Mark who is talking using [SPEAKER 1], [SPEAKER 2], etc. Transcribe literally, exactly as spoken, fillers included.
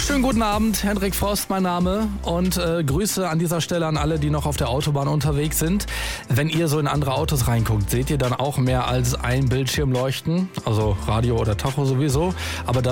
[SPEAKER 1] Schönen guten Abend, Hendrik Frost mein Name und äh, Grüße an dieser Stelle an alle, die noch auf der Autobahn unterwegs sind. Wenn ihr so in andere Autos reinguckt, seht ihr dann auch mehr als ein Bildschirm leuchten, also Radio oder Tacho sowieso, aber da